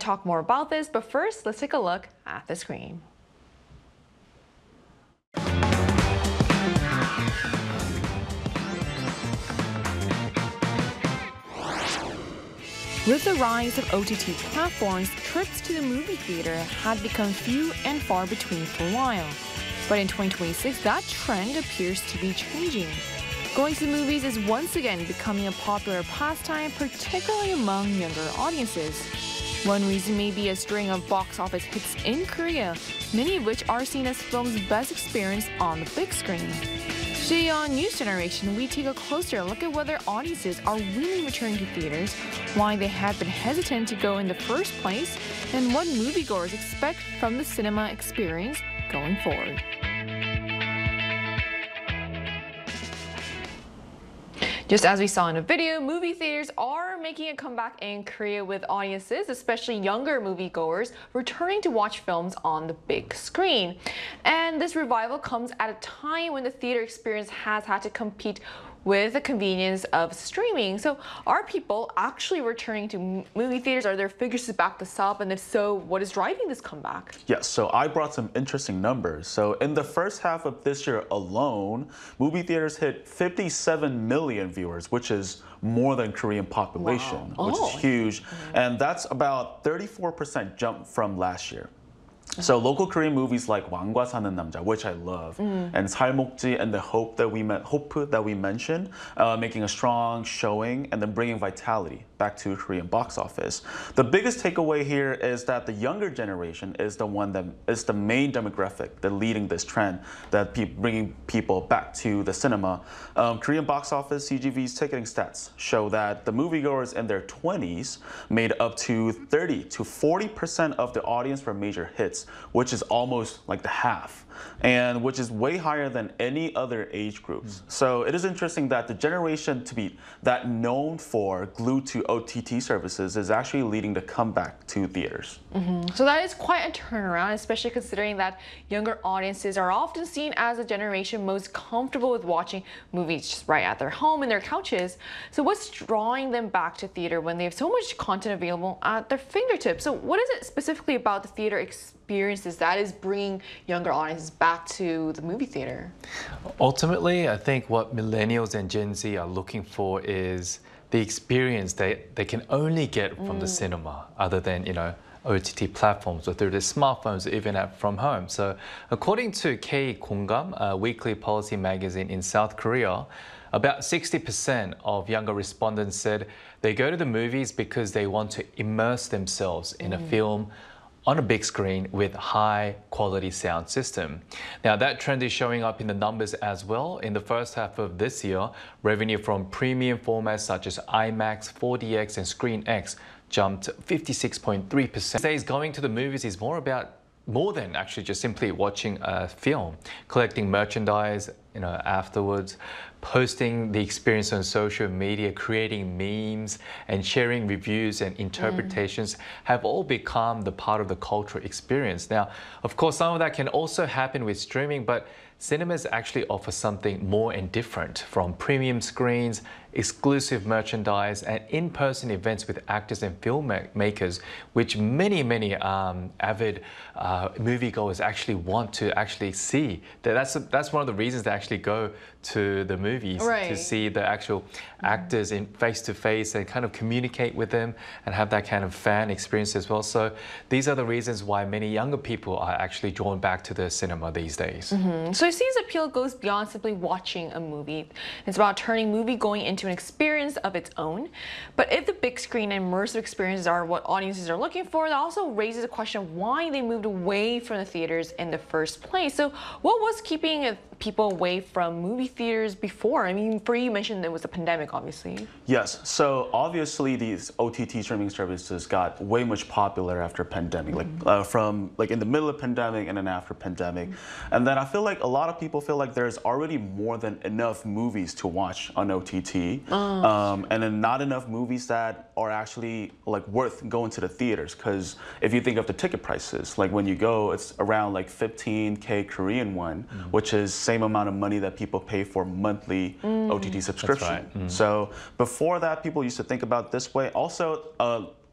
talk more about this, but first, let's take a look at the screen. With the rise of OTT platforms, trips to the movie theater had become few and far between for a while. But in 2026, that trend appears to be changing. Going to the movies is once again becoming a popular pastime, particularly among younger audiences. One reason may be a string of box office hits in Korea, many of which are seen as film's best experience on the big screen. Today on News Generation, we take a closer look at whether audiences are really returning to theaters, why they have been hesitant to go in the first place, and what moviegoers expect from the cinema experience going forward. Just as we saw in the video, movie theaters are making a comeback in Korea with audiences, especially younger moviegoers, returning to watch films on the big screen. And this revival comes at a time when the theater experience has had to compete with the convenience of streaming. So are people actually returning to movie theaters? Are there figures to back this up? And if so, what is driving this comeback? Yes, so I brought some interesting numbers. So in the first half of this year alone, movie theaters hit 57 million viewers, which is more than Korean population, which is huge. And that's about 34% jump from last year. So local Korean movies like 왕과 사는 남자, which I love, and 살목지 and the Hope that we mentioned, making a strong showing and then bringing vitality back to Korean box office. The biggest takeaway here is that the younger generation is the one that is the main demographic that leading this trend, that bringing people back to the cinema. Korean box office CGV's ticketing stats show that the moviegoers in their 20s made up to 30 to 40% of the audience for major hits, which is almost like the half, and which is way higher than any other age groups. So it is interesting that the generation to be that known for glued to OTT services is actually leading the comeback to theaters. So that is quite a turnaround, especially considering that younger audiences are often seen as a generation most comfortable with watching movies just right at their home and their couches. So what's drawing them back to theater when they have so much content available at their fingertips? So what is it specifically about the theater experiences that is bringing younger audiences back to the movie theater? Ultimately, I think what millennials and Gen Z are looking for is the experience they can only get from the cinema, other than, OTT platforms or through their smartphones, or even from home. So according to K-Kongam, a weekly policy magazine in South Korea, about 60% of younger respondents said they go to the movies because they want to immerse themselves in a film on a big screen with high quality sound system. Now that trend is showing up in the numbers as well. In the first half of this year, revenue from premium formats such as IMAX, 4DX and ScreenX jumped 56.3%. These days, going to the movies is more than actually just simply watching a film, collecting merchandise, afterwards, posting the experience on social media, creating memes, and sharing reviews and interpretations have all become the part of the cultural experience. Now, of course, some of that can also happen with streaming, but cinemas actually offer something more and different, from premium screens, exclusive merchandise, and in-person events with actors and filmmakers, which many avid moviegoers actually want to actually see. That's one of the reasons they actually go to the movies, to see the actual actors in face-to-face and kind of communicate with them and have that kind of fan experience as well. So these are the reasons why many younger people are actually drawn back to the cinema these days. So it seems appeal goes beyond simply watching a movie. It's about turning movie-going into an experience of its own. But if the big screen and immersive experiences are what audiences are looking for, that also raises a question of why they moved away from the theaters in the first place. So what was keeping people away from movie theaters before? I mean, for you mentioned it was a pandemic, obviously. Yes, so obviously these OTT streaming services got way much popular after pandemic, from in the middle of pandemic and then after pandemic. And then I feel like a lot of people feel like there's already more than enough movies to watch on OTT, and then not enough movies that are actually worth going to the theaters. Because if you think of the ticket prices, when you go, it's around 15K Korean won, which is same amount of money that people pay for monthly OTT subscription. That's right. So before that, people used to think about this way. Also,